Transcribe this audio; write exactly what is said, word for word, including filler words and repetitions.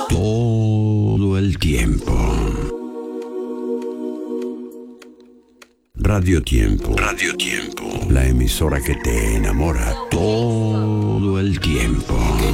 todo el tiempo. Radio Tiempo. Radio Tiempo. La emisora que te enamora todo el tiempo.